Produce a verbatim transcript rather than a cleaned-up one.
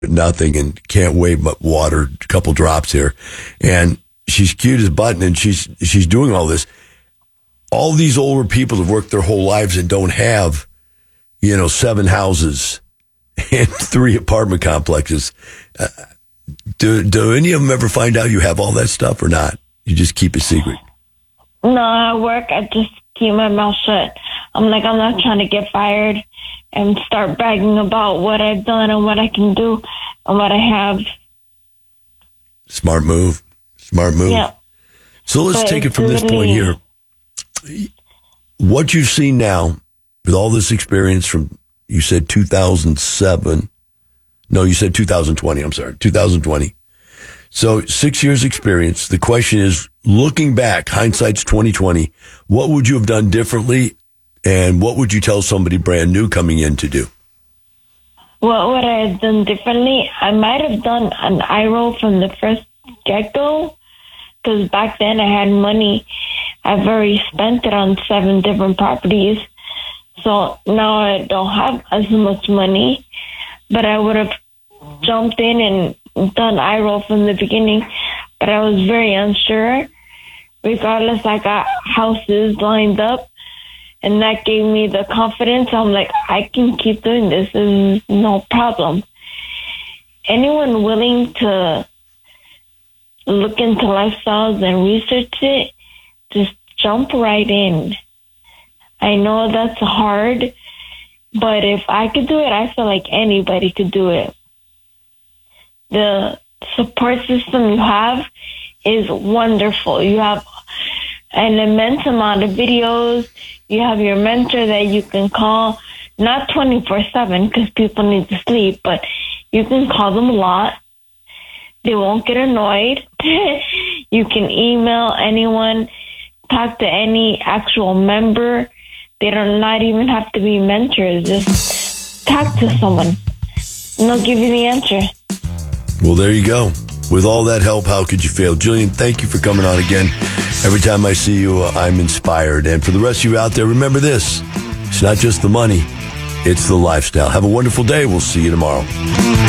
nothing and can't wait but water, a couple drops here. And she's cute as button, and she's she's doing all this. All these older people have worked their whole lives and don't have, you know, seven houses and three apartment complexes. Uh, do do any of them ever find out you have all that stuff or not? You just keep it secret? No, at work, I just keep my mouth shut. I'm like, I'm not trying to get fired and start bragging about what I've done and what I can do and what I have. Smart move. Smart move. Yeah. So let's But take it from this really- point here. What you've seen now with all this experience from, you said two thousand seven. No, you said two thousand twenty. I'm sorry, two thousand twenty. So six years experience. The question is, looking back, hindsight's twenty twenty, what would you have done differently? And what would you tell somebody brand new coming in to do? What would I have done differently? I might have done an eye roll from the first get-go, because back then I had money. I've already spent it on seven different properties. So now I don't have as much money, but I would have jumped in and done eye roll from the beginning. But I was very unsure. Regardless, I got houses lined up, and that gave me the confidence. I'm like, I can keep doing this. This is no problem. Anyone willing to look into lifestyles and research it, just jump right in. I know that's hard, but if I could do it, I feel like anybody could do it. The support system you have is wonderful. You have an immense amount of videos. You have your mentor that you can call, not twenty-four seven because people need to sleep, but you can call them a lot. They won't get annoyed. You can email anyone, talk to any actual member. They don't not even have to be mentors. Just talk to someone, and they'll give you the answer. Well, there you go. With all that help, how could you fail? Jillian, thank you for coming on again. Every time I see you, uh, I'm inspired. And for the rest of you out there, remember this. It's not just the money, it's the lifestyle. Have a wonderful day. We'll see you tomorrow.